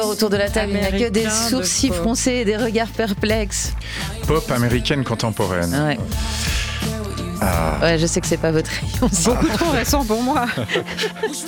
autour de la table, il n'y a que des Américain sourcils de pop. froncés et des regards perplexes. Pop américaine contemporaine. Ouais. Ah. Ouais, je sais que c'est pas votre rayon. ça. Beaucoup trop récent pour moi.